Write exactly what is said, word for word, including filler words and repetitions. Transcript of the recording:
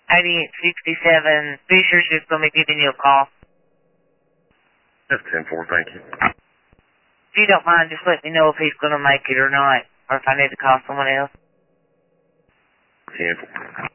eighty-eight sixty-seven. Fisher's just going to be giving you a call. That's ten four, thank you. If you don't mind, just let me know if he's going to make it or not, or if I need to call someone else. ten four.